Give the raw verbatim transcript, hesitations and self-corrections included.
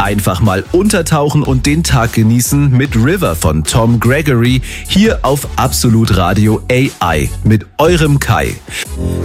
Einfach mal untertauchen und den Tag genießen mit River von Tom Gregory hier auf Absolut Radio A I mit eurem Kai.